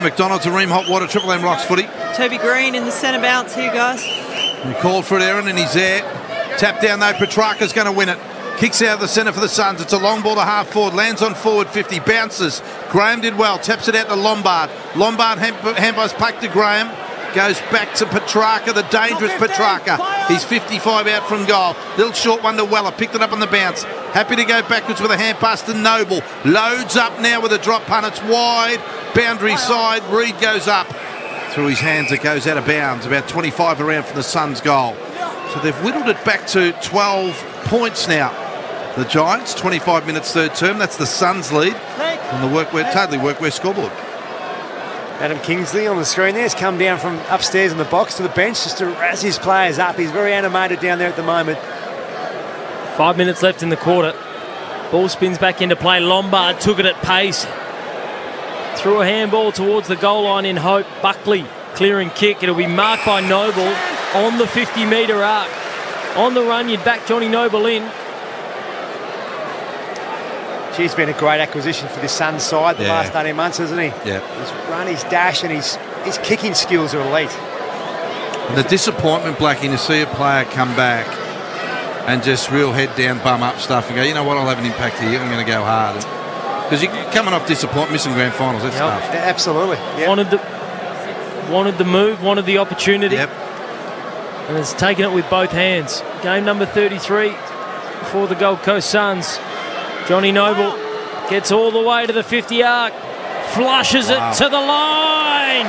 McDonald to Ream Hot Water, Triple M Rocks footy. Toby Green in the centre bounce here, guys. He called for it, Aaron, and he's there. Tap down though, Petrarca's going to win it. Kicks out of the centre for the Suns. It's a long ball to half forward. Lands on forward 50. Bounces. Graham did well. Taps it out to Lombard. Lombard handbars puck to Graham. Goes back to Petrarca, the dangerous Petrarca. He's 55 out from goal. Little short one to Weller. Picked it up on the bounce. Happy to go backwards with a hand pass to Noble. Loads up now with a drop punt. It's wide. Boundary side. Reid goes up. Through his hands it goes out of bounds. About 25 around from the Suns' goal. So they've whittled it back to 12 points now. The Giants, 25 minutes third term. That's the Suns' lead on the Totally Workwear scoreboard. Adam Kingsley on the screen there has come down from upstairs in the box to the bench just to razz his players up. He's very animated down there at the moment. 5 minutes left in the quarter. Ball spins back into play. Lombard took it at pace. Threw a handball towards the goal line in hope. Buckley clearing kick. It'll be marked by Noble on the 50-metre arc. On the run, you'd back Johnny Noble in. He's been a great acquisition for the Suns side the last 18 months, hasn't he? Yeah. His run, his dash and his kicking skills are elite. And the disappointment, Blackie, to see a player come back and just real head down, bum up stuff and go, you know what, I'll have an impact here, I'm going to go hard. Because you're coming off disappointment, missing grand finals, that's tough. Yeah, absolutely. Yep. Wanted the move, wanted the opportunity. Yep. And has taken it with both hands. Game number 33 for the Gold Coast Suns. Johnny Noble gets all the way to the 50 arc, flushes it to the line.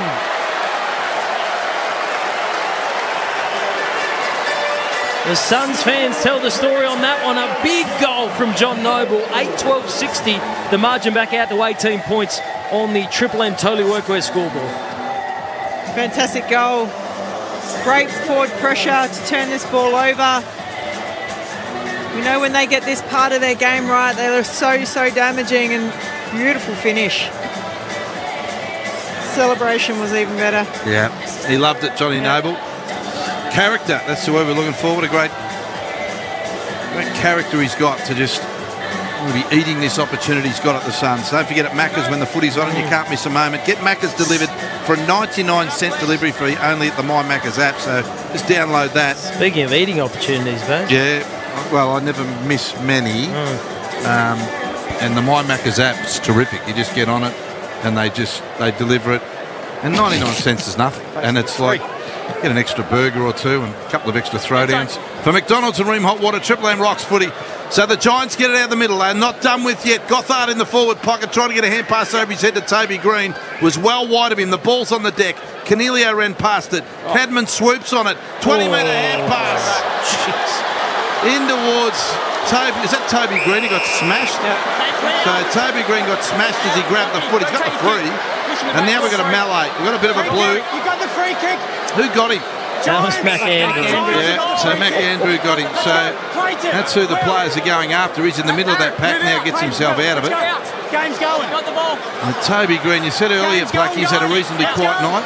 The Suns fans tell the story on that one. A big goal from John Noble, 8-12-60. The margin back out to 18 points on the Triple M Totally Workwear scoreboard. Fantastic goal. Great forward pressure to turn this ball over. You know, when they get this part of their game right, they're so damaging, and beautiful finish. Celebration was even better. Yeah, he loved it, Johnny Noble. Character, that's the word we're looking for. What a great character he's got to just be eating this opportunity he's got at the Suns. Don't forget at Macca's when the footy's on and you can't miss a moment. Get Macca's delivered for a 99-cent delivery fee only at the My Macca's app, so just download that. Speaking of eating opportunities, mate. Yeah. Well, I never miss many, and the My Macca's app's terrific. You just get on it, and they deliver it, and 99 cents is nothing. And it's like get an extra burger or two and a couple of extra throwdowns. For McDonald's and Ream Hot Water, Triple M Rocks footy. So the Giants get it out of the middle. They're not done with yet. Gothard in the forward pocket, trying to get a hand pass over his head to Toby Green. Was well wide of him. The ball's on the deck. Canelio ran past it. Padman swoops on it. 20-metre hand pass. In towards Toby. Is that Toby Green? He got smashed. Yeah. So Toby Green got smashed as he grabbed the foot. He's got the free. And now we've got a melee. We've got a bit of a blue. You got the free kick. Who got him? That was McAndrew. Yeah, so McAndrew got him. So that's who the players are going after. He's in the middle of that pack now, gets himself out of it. Game's going. Got the ball. And Toby Green, you said earlier, Blackie, he's had a reasonably quiet night.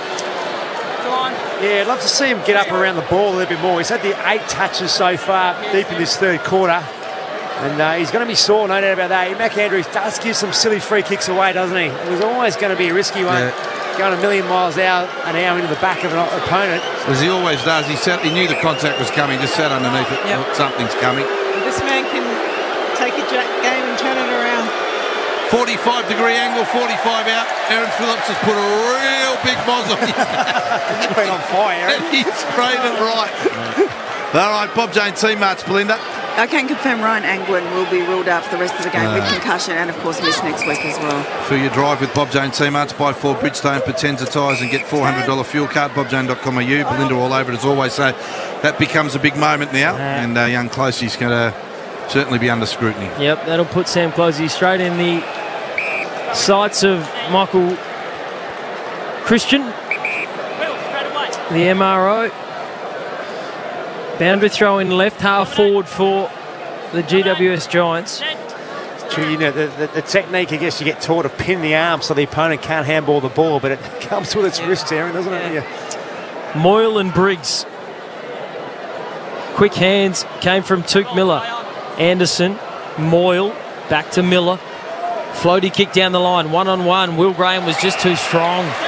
Yeah, I'd love to see him get up around the ball a little bit more. He's had the 8 touches so far deep in this third quarter. And he's going to be sore, no doubt about that. McAndrew does give some silly free kicks away, doesn't he? It was always going to be a risky one. Yeah. Going a million miles an hour into the back of an opponent. As he always does. He knew the contact was coming, just sat underneath it. Yep. Something's coming. This man can take a game and turn it around. 45-degree angle, 45 out. Aaron Phillips has put a real big moz on him. He's been on fire, Aaron. And he sprayed it right. All right, Bob Jane Teamarts, Belinda. I can confirm Ryan Anglin will be ruled out for the rest of the game with concussion and, of course, miss next week as well. For your drive with Bob Jane Teamarts, buy 4 Bridgestone Potenza tyres and get $400 fuel card, bobjane.com.au. Belinda all over it as always. So that becomes a big moment now, and young Closey's going to certainly be under scrutiny. Yep, that'll put Sam Closey straight in the sights of Michael Christian, the MRO. Boundary throw in left half forward for the GWS Giants. It's true, you know, the technique, I guess, you get taught to pin the arm so the opponent can't handball the ball, but it comes with its wrist, Aaron, doesn't it? Yeah. Moyle and Briggs. Quick hands came from Tuke Miller. Anderson, Moyle, back to Miller. Floaty kick down the line, one-on-one. Will Graham was just too strong.